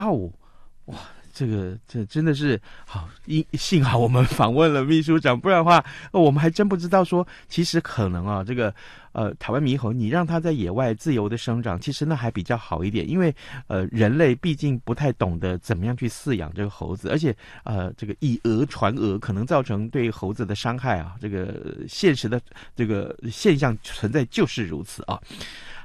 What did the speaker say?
哦，哇，这真的是好，幸好我们访问了秘书长，不然的话，我们还真不知道说，其实可能啊，这个台湾猕猴，你让它在野外自由的生长，其实那还比较好一点，因为人类毕竟不太懂得怎么样去饲养这个猴子，而且这个以讹传讹，可能造成对猴子的伤害啊，这个现实的这个现象存在就是如此啊。